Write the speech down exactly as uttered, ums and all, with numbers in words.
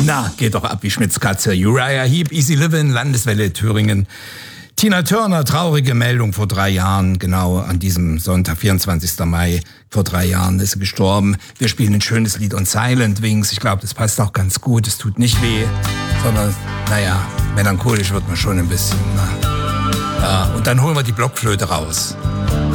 Na, geht doch ab wie Schmitz Katze. Uriah Heep, Easy Livin', Landeswelle Thüringen. Tina Turner, traurige Meldung vor drei Jahren, genau an diesem Sonntag, vierundzwanzigsten Mai, vor drei Jahren ist sie gestorben. Wir spielen ein schönes Lied on Silent Wings. Ich glaube, das passt auch ganz gut. Es tut nicht weh, sondern, naja, melancholisch wird man schon ein bisschen. Na. Ja, und dann holen wir die Blockflöte raus.